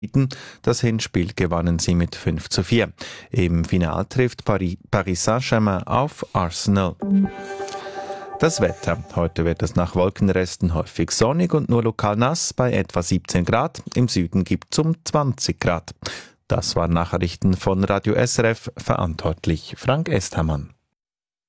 Das Hinspiel gewannen sie mit 5:4. Im Finale trifft Paris Saint-Germain auf Arsenal. Das Wetter. Heute wird es nach Wolkenresten häufig sonnig und nur lokal nass bei etwa 17 Grad. Im Süden gibt es um 20 Grad. Das waren Nachrichten von Radio SRF, verantwortlich Frank Esthermann.